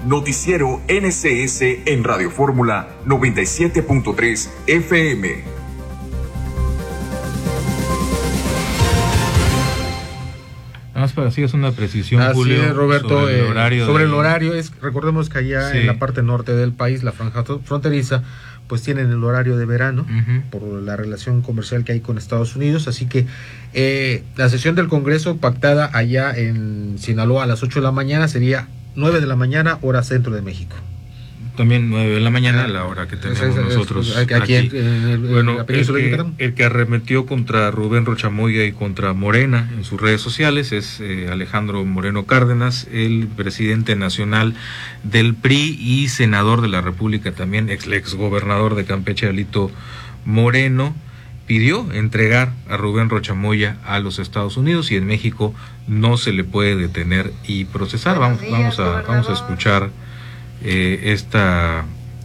Noticiero NCS en Radio Fórmula 97.3 FM. Más para así es una precisión, así Julio, es, Roberto, sobre el horario. Recordemos que allá en la parte norte del país, la franja fronteriza, pues tienen el horario de verano, por la relación comercial que hay con Estados Unidos, así que la sesión del Congreso pactada allá en Sinaloa a las 8 de la mañana sería 9 de la mañana, hora centro de México. También 9 de la mañana, la hora que tenemos nosotros aquí. El que arremetió contra Rubén Rocha Moya y contra Morena en sus redes sociales es Alejandro Moreno Cárdenas, el presidente nacional del PRI y senador de la República, también ex gobernador de Campeche, Alito Moreno. Pidió entregar a Rubén Rocha Moya a los Estados Unidos y en México no se le puede detener y procesar. Vamos a escuchar esta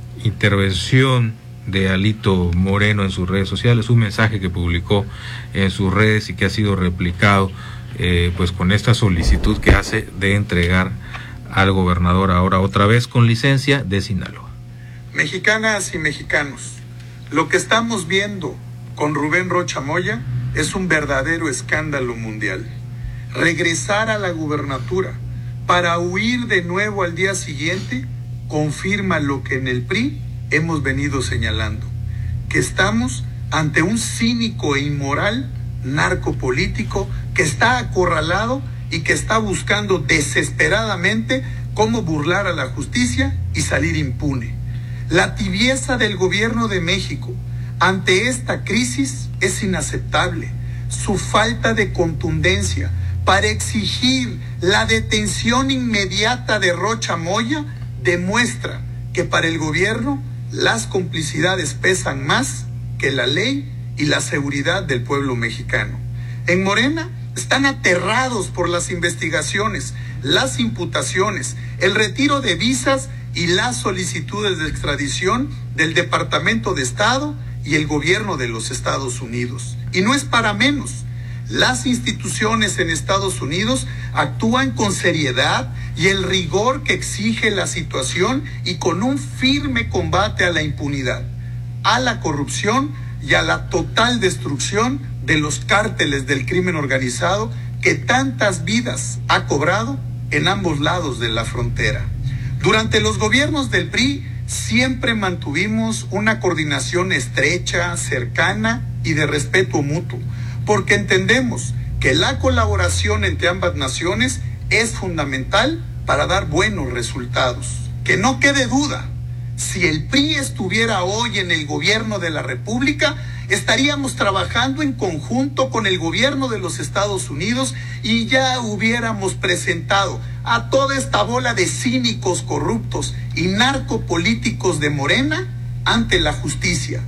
intervención de Alito Moreno en sus redes sociales, un mensaje que publicó en sus redes y que ha sido replicado pues con esta solicitud que hace de entregar al gobernador ahora otra vez con licencia de Sinaloa. Mexicanas y mexicanos, lo que estamos viendo con Rubén Rocha Moya es un verdadero escándalo mundial. Regresar a la gubernatura para huir de nuevo al día siguiente confirma lo que en el PRI hemos venido señalando, que estamos ante un cínico e inmoral narcopolítico que está acorralado y que está buscando desesperadamente cómo burlar a la justicia y salir impune. La tibieza del gobierno de México ante esta crisis es inaceptable. Su falta de contundencia para exigir la detención inmediata de Rocha Moya demuestra que para el gobierno las complicidades pesan más que la ley y la seguridad del pueblo mexicano. En Morena están aterrados por las investigaciones, las imputaciones, el retiro de visas y las solicitudes de extradición del Departamento de Estado y el gobierno de los Estados Unidos. Y no es para menos. Las instituciones en Estados Unidos actúan con seriedad y el rigor que exige la situación y con un firme combate a la impunidad, a la corrupción y a la total destrucción de los cárteles del crimen organizado que tantas vidas ha cobrado en ambos lados de la frontera. Durante los gobiernos del PRI siempre mantuvimos una coordinación estrecha, cercana y de respeto mutuo, porque entendemos que la colaboración entre ambas naciones es fundamental para dar buenos resultados. Que no quede duda, si el PRI estuviera hoy en el gobierno de la República, estaríamos trabajando en conjunto con el gobierno de los Estados Unidos y ya hubiéramos presentado a toda esta bola de cínicos corruptos y narcopolíticos de Morena ante la justicia.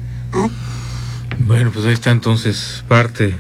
Bueno, pues ahí está entonces parte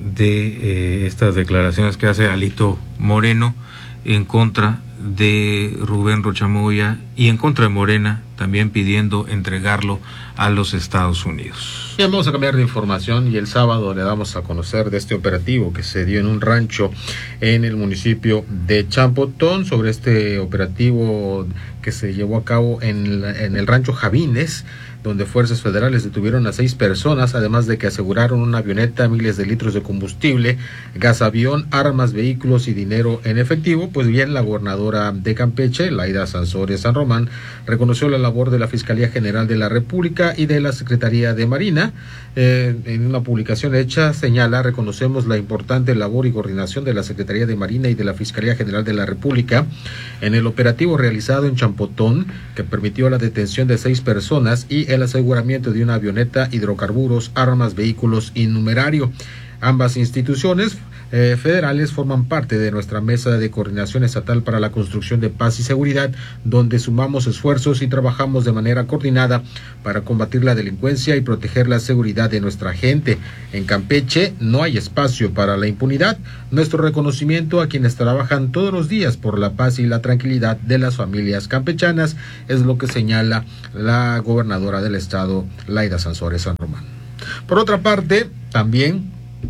de estas declaraciones que hace Alito Moreno en contra de Rubén Rocha Moya y en contra de Morena, también pidiendo entregarlo a los Estados Unidos. Bien, vamos a cambiar de información y el sábado le damos a conocer de este operativo que se dio en un rancho en el municipio de Champotón. Sobre este operativo que se llevó a cabo en el rancho Javines, donde fuerzas federales detuvieron a 6 personas, además de que aseguraron una avioneta, miles de litros de combustible, gas avión, armas, vehículos y dinero en efectivo. Pues bien, la gobernadora de Campeche, Laida Sansores San Román, reconoció la labor de la Fiscalía General de la República y de la Secretaría de Marina. En una publicación hecha señala: reconocemos la importante labor y coordinación de la Secretaría de Marina y de la Fiscalía General de la República en el operativo realizado en Champotón, que permitió la detención de 6 personas y el aseguramiento de una avioneta, hidrocarburos, armas, vehículos y numerario. Ambas instituciones federales forman parte de nuestra mesa de coordinación estatal para la construcción de paz y seguridad, donde sumamos esfuerzos y trabajamos de manera coordinada para combatir la delincuencia y proteger la seguridad de nuestra gente. En Campeche no hay espacio para la impunidad. Nuestro reconocimiento a quienes trabajan todos los días por la paz y la tranquilidad de las familias campechanas, es lo que señala la gobernadora del estado, Laida Sansores San Román. Por otra parte, también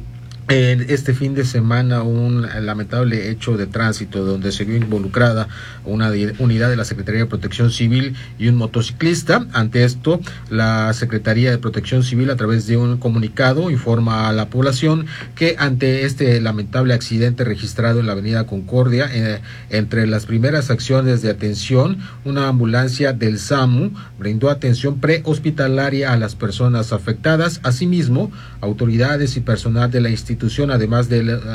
este fin de semana un lamentable hecho de tránsito donde se vio involucrada una unidad de la Secretaría de Protección Civil y un motociclista. Ante esto, la Secretaría de Protección Civil, a través de un comunicado, informa a la población que ante este lamentable accidente registrado en la avenida Concordia, entre las primeras acciones de atención, una ambulancia del SAMU brindó atención prehospitalaria a las personas afectadas. Asimismo, autoridades y personal de la institución, además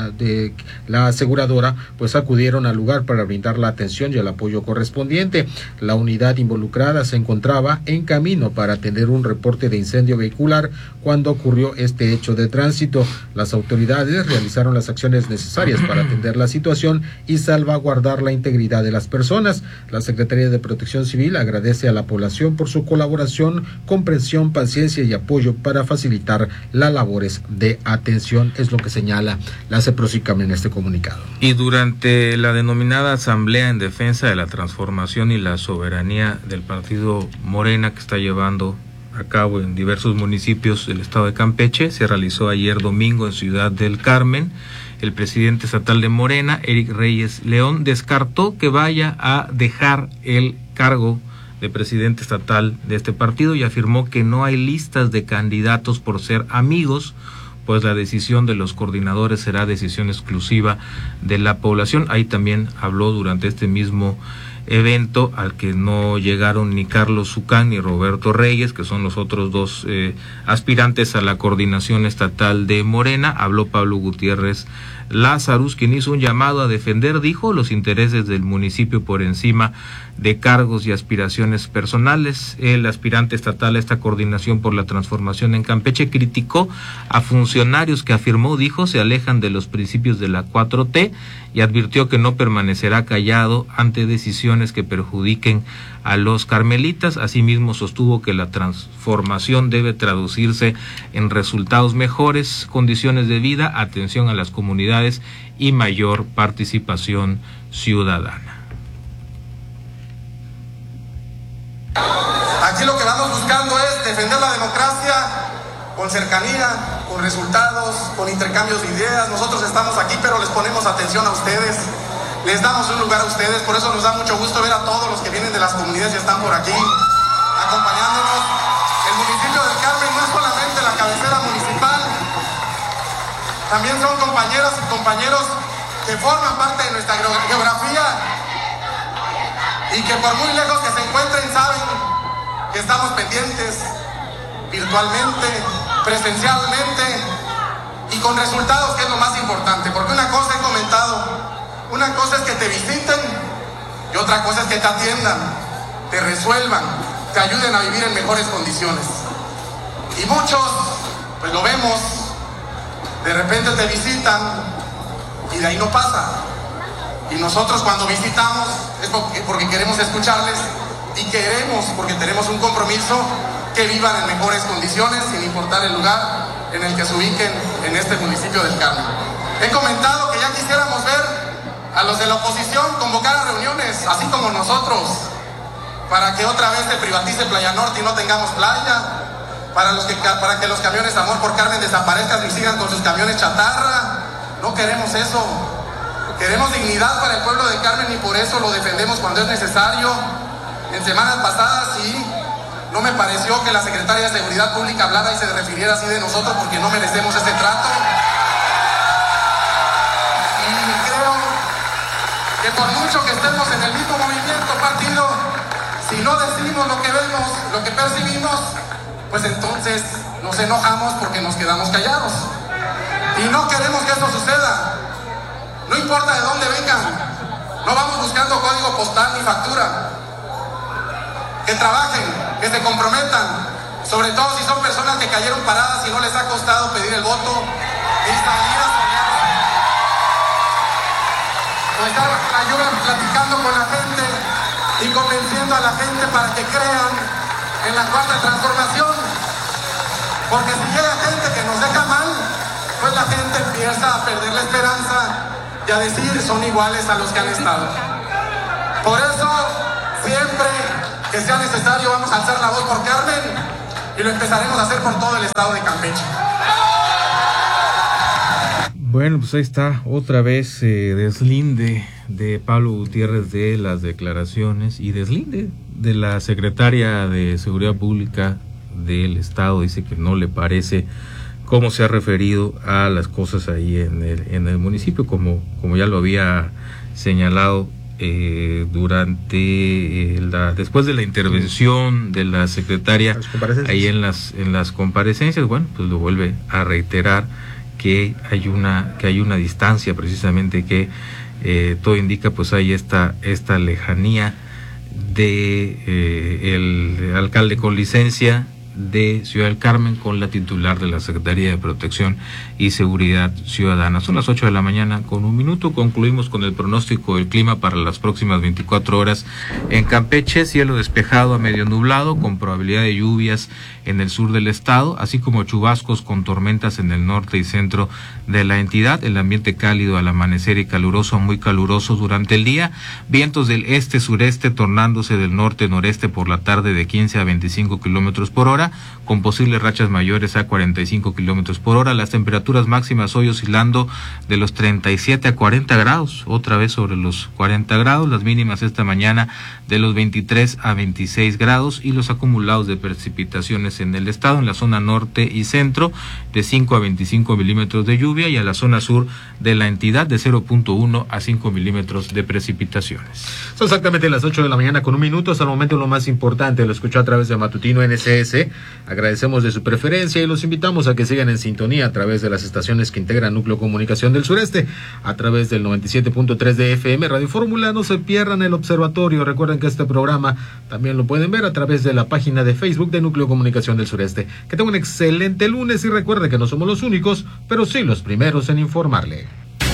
de la aseguradora, pues acudieron al lugar para brindar la atención y el apoyo correspondiente. La unidad involucrada se encontraba en camino para atender un reporte de incendio vehicular cuando ocurrió este hecho de tránsito. Las autoridades realizaron las acciones necesarias para atender la situación y salvaguardar la integridad de las personas. La Secretaría de Protección Civil agradece a la población por su colaboración, comprensión, paciencia y apoyo para facilitar las labores de atención. Es lo que señala la CEPROSICAM en este comunicado. Y durante la denominada Asamblea en Defensa de la Transformación y la Soberanía del Partido Morena, que está llevando a cabo en diversos municipios del estado de Campeche, se realizó ayer domingo en Ciudad del Carmen. El presidente estatal de Morena, Eric Reyes León, descartó que vaya a dejar el cargo de presidente estatal de este partido y afirmó que no hay listas de candidatos por ser amigos, pues la decisión de los coordinadores será decisión exclusiva de la población. Ahí también habló durante este mismo evento al que no llegaron ni Carlos Zucán ni Roberto Reyes, que son los otros dos aspirantes a la coordinación estatal de Morena. Habló Pablo Gutiérrez Lazarus, quien hizo un llamado a defender, dijo, los intereses del municipio por encima de cargos y aspiraciones personales. El aspirante estatal a esta coordinación por la transformación en Campeche criticó a funcionarios que afirmó, dijo, se alejan de los principios de la 4T y advirtió que no permanecerá callado ante decisiones que perjudiquen a los carmelitas. Asimismo, sostuvo que la transformación debe traducirse en resultados mejores, condiciones de vida, atención a las comunidades y mayor participación ciudadana. Aquí lo que vamos buscando es defender la democracia con cercanía, con resultados, con intercambios de ideas. Nosotros estamos aquí, pero les ponemos atención a ustedes, les damos un lugar a ustedes. Por eso nos da mucho gusto ver a todos los que vienen de las comunidades y están por aquí acompañándonos. El municipio del Carmen no es solamente la cabecera municipal, también son compañeras y compañeros que forman parte de nuestra geografía y que por muy lejos que se encuentren saben que estamos pendientes virtualmente, presencialmente y con resultados, que es lo más importante. Porque una cosa he comentado, una cosa es que te visiten y otra cosa es que te atiendan, te resuelvan, te ayuden a vivir en mejores condiciones. Y muchos, pues lo vemos, de repente te visitan y de ahí no pasa. Y nosotros cuando visitamos es porque queremos escucharles y queremos, porque tenemos un compromiso, que vivan en mejores condiciones sin importar el lugar en el que se ubiquen en este municipio del Carmen. He comentado que ya quisiéramos ver a los de la oposición convocar a reuniones, así como nosotros, para que otra vez se privatice Playa Norte y no tengamos playa, para que los camiones Amor por Carmen desaparezcan y sigan con sus camiones chatarra. No queremos eso. Queremos dignidad para el pueblo de Carmen y por eso lo defendemos cuando es necesario. En semanas pasadas sí, no me pareció que la secretaria de Seguridad Pública hablara y se refiriera así de nosotros, porque no merecemos ese trato. Y creo que por mucho que estemos en el mismo movimiento, partido, si no decimos lo que vemos, lo que percibimos, pues entonces nos enojamos porque nos quedamos callados. Y no queremos que eso suceda. No importa de dónde vengan, no vamos buscando código postal ni factura. Que trabajen, que se comprometan, sobre todo si son personas que cayeron paradas y no les ha costado pedir el voto y salir a soñar. O estar platicando con la gente y convenciendo a la gente para que crean en la cuarta transformación. Porque si llega gente que nos deja mal, pues la gente empieza a perder la esperanza y a decir son iguales a los que han estado. Por eso, siempre que sea necesario, vamos a alzar la voz por Carmen y lo empezaremos a hacer por todo el estado de Campeche. Bueno, pues ahí está otra vez deslinde de Pablo Gutiérrez de las declaraciones y deslinde de la secretaria de Seguridad Pública del Estado. Dice que no le parece cómo se ha referido a las cosas ahí en el municipio, como ya lo había señalado durante después de la intervención de la secretaria ahí en las comparecencias. Bueno, pues lo vuelve a reiterar que hay una distancia, precisamente, que todo indica, pues hay esta lejanía de el alcalde con licencia de Ciudad del Carmen con la titular de la Secretaría de Protección y Seguridad Ciudadana. Son las 8:01 a.m. Concluimos con el pronóstico del clima para las próximas 24 horas en Campeche. Cielo despejado a medio nublado con probabilidad de lluvias en el sur del estado, así como chubascos con tormentas en el norte y centro de la entidad. El ambiente cálido al amanecer y caluroso a muy caluroso durante el día. Vientos del este-sureste tornándose del norte-noreste por la tarde de 15 a 25 kilómetros por hora, con posibles rachas mayores a 45 kilómetros por hora. Las temperaturas máximas hoy oscilando de los 37 a 40 grados, otra vez sobre los 40 grados. Las mínimas esta mañana de los 23 a 26 grados y los acumulados de precipitaciones en el estado, en la zona norte y centro, de 5 a 25 milímetros de lluvia, y a la zona sur de la entidad de 0.1 a 5 milímetros de precipitaciones. Son exactamente las 8:01 a.m. Hasta el momento lo más importante lo escuchó a través de Matutino NSS. Agradecemos de su preferencia y los invitamos a que sigan en sintonía a través de las estaciones que integran Núcleo Comunicación del Sureste, a través del 97.3 de FM Radio Fórmula. No se pierdan el observatorio. Recuerden que este programa también lo pueden ver a través de la página de Facebook de Núcleo Comunicación del Sureste. Que tengan un excelente lunes y recuerden que no somos los únicos, pero sí los primeros en informarle.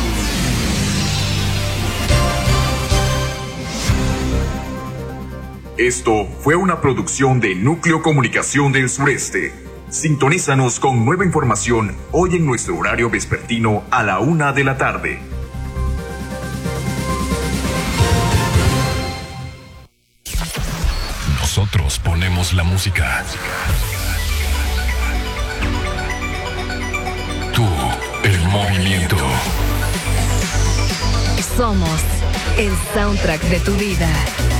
Esto fue una producción de Núcleo Comunicación del Sureste. Sintonízanos con nueva información hoy en nuestro horario vespertino a la 1 de la tarde. Nosotros ponemos la música. Tú, el movimiento. Somos el soundtrack de tu vida.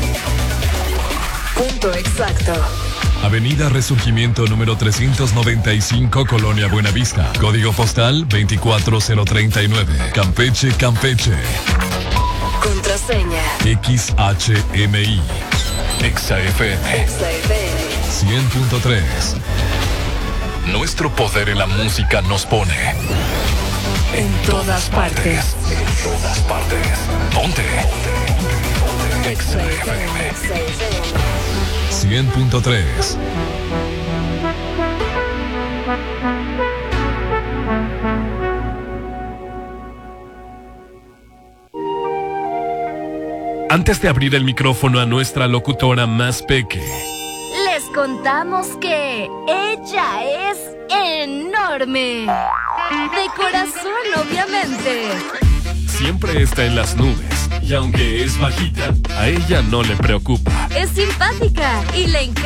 Punto exacto. Avenida Resurgimiento número 395, Colonia Buenavista. Código postal 24039. Campeche, Campeche. Contraseña XHMI. XFM 100.3. Nuestro poder en la música nos pone en todas partes. En todas partes. Ponte. XFM 100.3. Antes de abrir el micrófono a nuestra locutora más peque, les contamos que ella es enorme. De corazón, obviamente. Siempre está en las nubes y aunque es bajita, a ella no le preocupa. Es simpática y le encanta